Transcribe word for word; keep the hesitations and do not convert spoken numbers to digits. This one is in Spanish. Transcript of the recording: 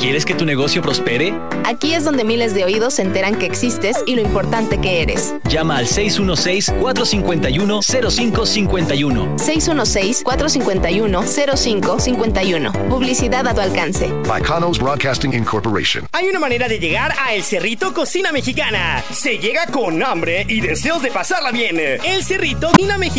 ¿Quieres que tu negocio prospere? Aquí es donde miles de oídos se enteran que existes y lo importante que eres. Llama al seis uno seis, cuatro cinco uno, cero cinco cinco uno. seis uno seis, cuatro cinco uno, cero cinco cinco uno. Publicidad a tu alcance. Bacanos Broadcasting Incorporation. Hay una manera de llegar a El Cerrito Cocina Mexicana. Se llega con hambre y deseos de pasarla bien. El Cerrito Cocina Mexicana.